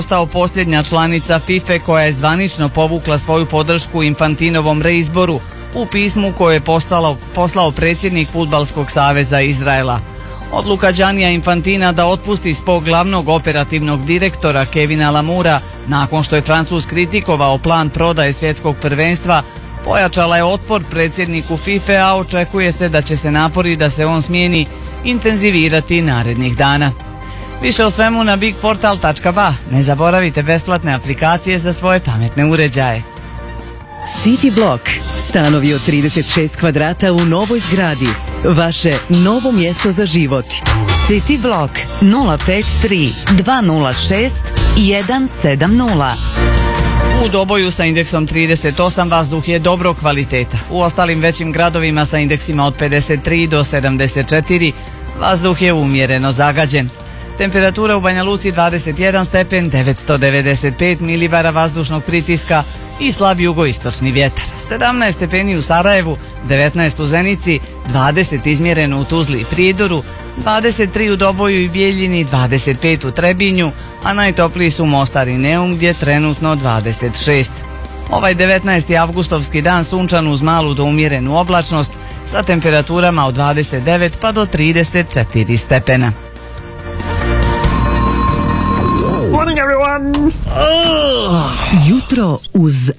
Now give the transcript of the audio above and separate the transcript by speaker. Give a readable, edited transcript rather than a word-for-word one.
Speaker 1: postao posljednja članica FIFA koja je zvanično povukla svoju podršku Infantinovom reizboru u pismu koje je poslao predsjednik Fudbalskog saveza Izraela. Odluka Giannija Infantina da otpusti svog glavnog operativnog direktora Kevina Lamoura nakon što je Francuz kritikovao plan prodaje svjetskog prvenstva pojačala je otpor predsjedniku FIFA, a očekuje se da će se napori da se on smijeni intenzivirati narednih dana. Više o svemu na bigportal.ba. Ne zaboravite besplatne aplikacije za svoje pametne uređaje.
Speaker 2: City Block. Stanovi od 36 kvadrata u novoj zgradi. Vaše novo mjesto za život.
Speaker 3: City Block 053 206 170.
Speaker 1: U Doboju sa indeksom 38 vazduh je dobro kvaliteta. U ostalim većim gradovima sa indeksima od 53 do 74 vazduh je umjereno zagađen. Temperatura u Banja Luci 21 stepen, 995 milibara vazdušnog pritiska i slab jugoistočni vjetar. 17 stepeni u Sarajevu, 19 u Zenici, 20 izmjereno u Tuzli i Prijedoru, 23 u Doboju i Bijeljini, 25 u Trebinju, a najtopliji su Mostar i Neum gdje trenutno 26. Ovaj 19. avgustovski dan sunčan uz malu do umjerenu oblačnost sa temperaturama od 29 pa do 34 stepena.
Speaker 4: Morning everyone!
Speaker 2: Jutro uz